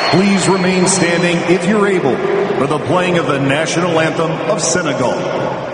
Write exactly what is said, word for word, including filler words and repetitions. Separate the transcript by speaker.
Speaker 1: Please remain standing if you're able for the playing of the national anthem of Senegal.